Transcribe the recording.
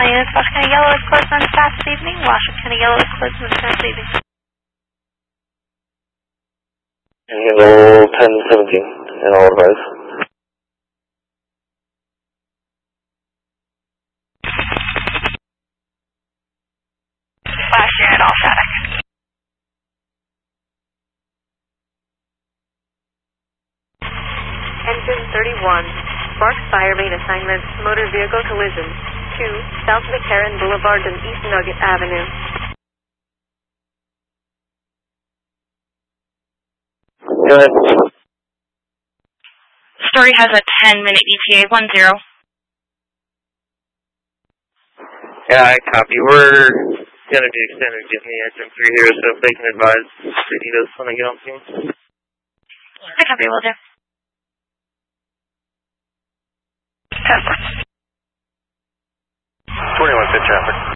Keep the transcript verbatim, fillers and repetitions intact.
My name is Washington Yellow is closed on fast evening. Washington Yellow is closed on fast evening. Handle ten seventeen and all advise. Flash unit all static. Engine thirty-one. Spark fire main assignment. Motor vehicle collision. two. South McCarran Boulevard and East Nugget Avenue. Go ahead. Story has a ten minute E T A, one zero. Yeah, I copy. We're going to be extended to get me engine three here, so if they can advise Citos when they get on scene. I copy, will do. Tesla. twenty-one, fit traffic.